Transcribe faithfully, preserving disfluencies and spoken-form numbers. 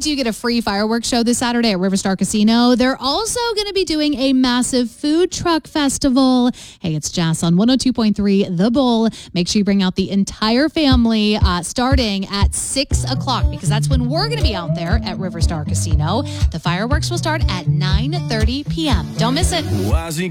do get a free fireworks show this Saturday at Riverstar Casino. They're also going to be doing a massive food truck festival. Hey, it's Jess on one oh two point three The Bull. Make sure you bring out the entire family uh, starting at six o'clock because that's when we're going to be out there at Riverstar Casino. The fireworks will start at nine thirty p.m. Don't miss it.